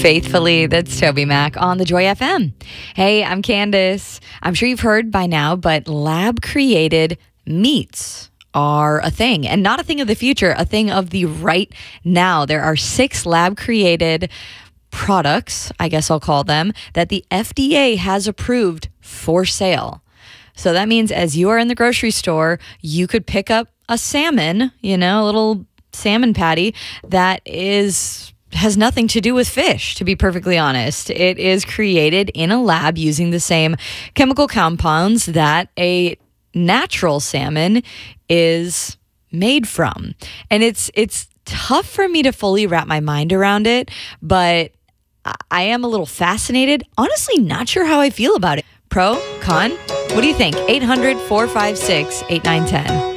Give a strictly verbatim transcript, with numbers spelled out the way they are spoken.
Faithfully, that's Toby Mac on the Joy F M. Hey, I'm Candace. I'm sure you've heard by now, but lab-created meats are a thing, and not a thing of the future, a thing of the right now. There are six lab-created products, I guess I'll call them, that the F D A has approved for sale. So that means as you are in the grocery store, you could pick up a salmon, you know, a little salmon patty that is has nothing to do with fish, to be perfectly honest. It is created in a lab using the same chemical compounds that a natural salmon is made from. And it's it's tough for me to fully wrap my mind around it, but I am a little fascinated. Honestly, not sure how I feel about it. Pro, con, what do you think? eight hundred, four five six, eight nine one zero.